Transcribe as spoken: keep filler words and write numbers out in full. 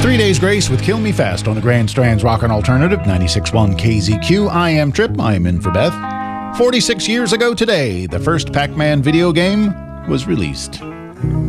Three Days Grace with Kill Me Fast on the Grand Strands Rockin' Alternative, ninety-six point one K Z Q. I am Trip. I am in for Beth. forty-six years ago today, the first Pac-Man video game was released.